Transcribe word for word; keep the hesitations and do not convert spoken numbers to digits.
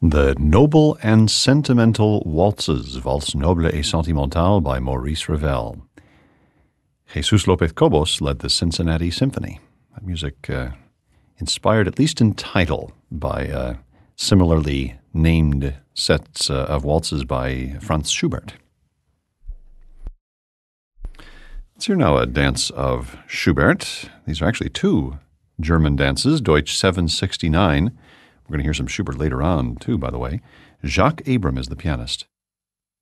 The Noble and Sentimental Waltzes, Valse Noble et Sentimentale by Maurice Ravel. Jesus Lopez Cobos led the Cincinnati Symphony. That music uh, inspired, at least in title, by uh, similarly named sets uh, of waltzes by Franz Schubert. Let's hear now a dance of Schubert. These are actually two German dances, Deutsch seven sixty-nine. We're going to hear some Schubert later on, too, by the way. Jacques Abram is the pianist.